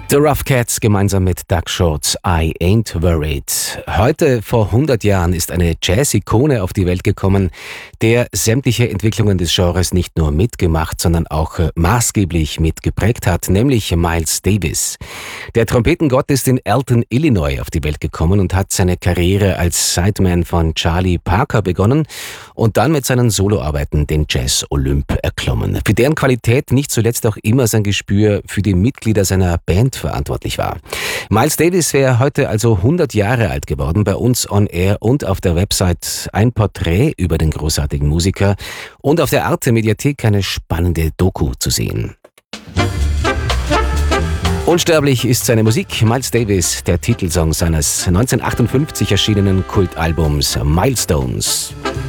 The Rough Cats gemeinsam mit Doug Shorts I Ain't Worried. Heute vor 100 Jahren ist eine Jazz-Ikone auf die Welt gekommen, der sämtliche Entwicklungen des Genres nicht nur mitgemacht, sondern auch maßgeblich mitgeprägt hat, nämlich Miles Davis. Der Trompetengott ist in Alton, Illinois auf die Welt gekommen und hat seine Karriere als Sideman von Charlie Parker begonnen und dann mit seinen Soloarbeiten den Jazz-Olymp erklommen, für deren Qualität nicht zuletzt auch immer sein Gespür für die Mitglieder seiner Band verantwortlich war. Miles Davis wäre heute also 100 Jahre alt geworden, bei uns on Air und auf der Website ein Porträt über den großartigen Musiker und auf der Arte-Mediathek eine spannende Doku zu sehen. Unsterblich ist seine Musik. Miles Davis, der Titelsong seines 1958 erschienenen Kultalbums Milestones.